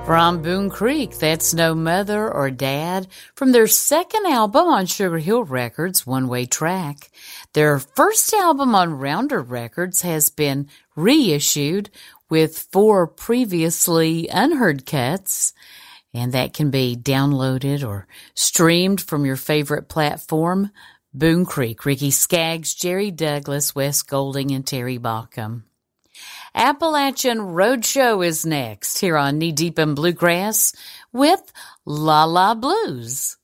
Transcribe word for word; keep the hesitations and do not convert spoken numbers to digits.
From Boone Creek, that's No Mother or Dad, from their second album on Sugar Hill Records, One Way Track. Their first album on Rounder Records has been reissued with four previously unheard cuts, and that can be downloaded or streamed from your favorite platform. Boone Creek, Ricky Skaggs, Jerry Douglas, Wes Golding, and Terry Baucom. Appalachian Roadshow is next here on Knee Deep in Bluegrass with La La Blues.